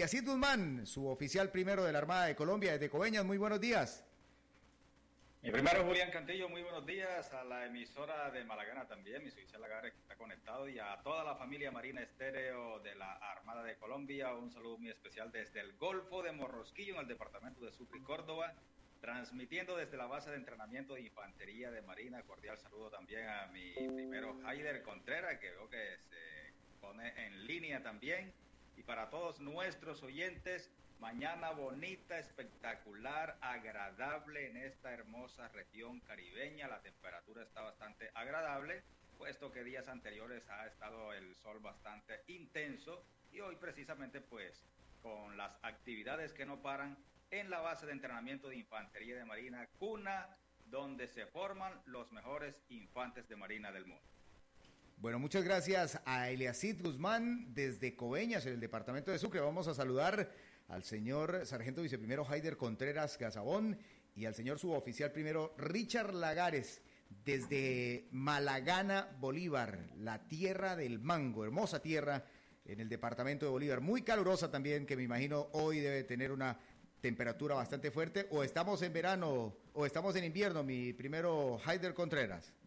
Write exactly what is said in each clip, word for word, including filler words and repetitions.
Eliasid Guzmán, su oficial primero de la Armada de Colombia desde Coveñas. Muy buenos días. Mi primero, Julián Cantillo, muy buenos días. A la emisora de Malagana también, mi oficial Lagares que está conectado, y a toda la familia Marina Estéreo de la Armada de Colombia. Un saludo muy especial desde el Golfo de Morrosquillo, en el departamento de Sucre y Córdoba, transmitiendo desde la base de entrenamiento de Infantería de Marina. Cordial saludo también a mi primero, Haider Contreras, que veo que se pone en línea también. Y para todos nuestros oyentes, mañana bonita, espectacular, agradable en esta hermosa región caribeña. La temperatura está bastante agradable, puesto que días anteriores ha estado el sol bastante intenso, y hoy precisamente pues con las actividades que no paran en la base de entrenamiento de Infantería de Marina, cuna donde se forman los mejores infantes de Marina del mundo. Bueno, muchas gracias a Eliasid Guzmán desde Coveñas, en el departamento de Sucre. Vamos a saludar al señor sargento viceprimero Haider Contreras Gazabón y al señor suboficial primero Richard Lagares desde Malagana, Bolívar, la tierra del mango, hermosa tierra en el departamento de Bolívar, muy calurosa también, que me imagino hoy debe tener una temperatura bastante fuerte. O estamos en verano o estamos en invierno, mi primero Haider Contreras.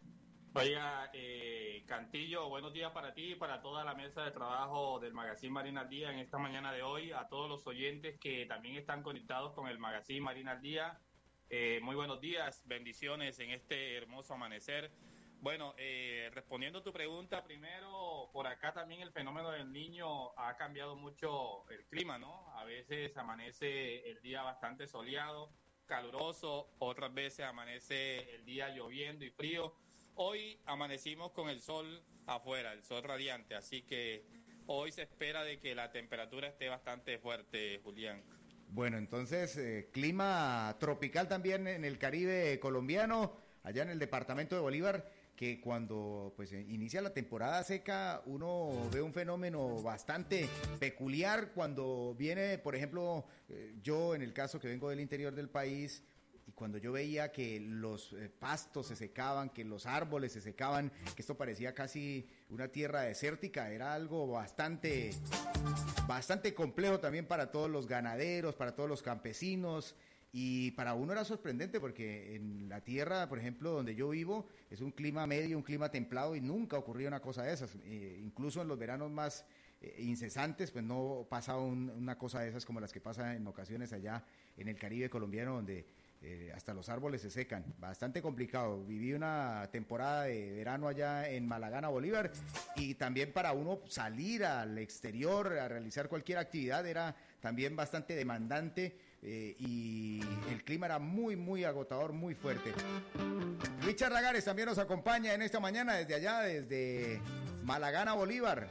Oiga, eh, Cantillo, buenos días para ti y para toda la mesa de trabajo del Magazine Marina al Día en esta mañana de hoy, a todos los oyentes que también están conectados con el Magazine Marina al Día. Eh, muy buenos días, bendiciones en este hermoso amanecer. Bueno, eh, respondiendo a tu pregunta, primero, por acá también el fenómeno del Niño ha cambiado mucho el clima, ¿no? A veces amanece el día bastante soleado, caluroso, otras veces amanece el día lloviendo y frío. Hoy amanecimos con el sol afuera, el sol radiante, así que hoy se espera de que la temperatura esté bastante fuerte, Julián. Bueno, entonces, eh, clima tropical también en el Caribe colombiano, allá en el departamento de Bolívar, que cuando pues inicia la temporada seca uno ve un fenómeno bastante peculiar cuando viene, por ejemplo, eh, yo en el caso que vengo del interior del país, y cuando yo veía que los eh, pastos se secaban, que los árboles se secaban, que esto parecía casi una tierra desértica, era algo bastante, bastante complejo también para todos los ganaderos, para todos los campesinos, y para uno era sorprendente porque en la tierra, por ejemplo, donde yo vivo, es un clima medio, un clima templado, y nunca ocurría una cosa de esas. Eh, incluso en los veranos más eh, incesantes, pues no pasaba un, una cosa de esas como las que pasa en ocasiones allá en el Caribe colombiano, donde Eh, hasta los árboles se secan, bastante complicado. Viví una temporada de verano allá en Malagana, Bolívar, y también para uno salir al exterior a realizar cualquier actividad era también bastante demandante, eh, y el clima era muy, muy agotador, muy fuerte. Richard Lagares también nos acompaña en esta mañana desde allá, desde Malagana, Bolívar.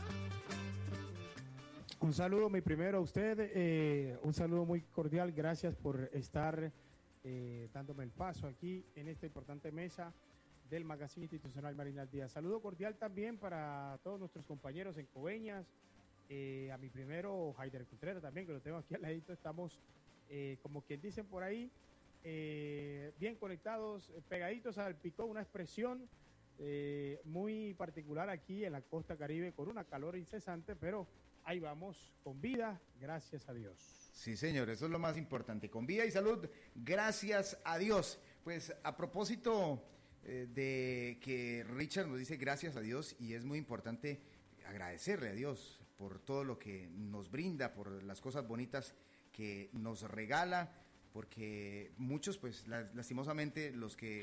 Un saludo, mi primero a usted, eh, un saludo muy cordial, gracias por estar Eh, dándome el paso aquí en esta importante mesa del Magazine Institucional Marina al Día. Saludo cordial también para todos nuestros compañeros en Coveñas, eh, a mi primero Haider Contreras también, que lo tengo aquí al ladito. Estamos, eh, como quien dicen por ahí, eh, bien conectados, pegaditos al picó, una expresión eh, muy particular aquí en la costa Caribe, con una calor incesante, pero ahí vamos, con vida, gracias a Dios. Sí, señor, eso es lo más importante, con vida y salud, gracias a Dios. Pues a propósito eh, de que Richard nos dice gracias a Dios, y es muy importante agradecerle a Dios por todo lo que nos brinda, por las cosas bonitas que nos regala, porque muchos, pues lastimosamente, los que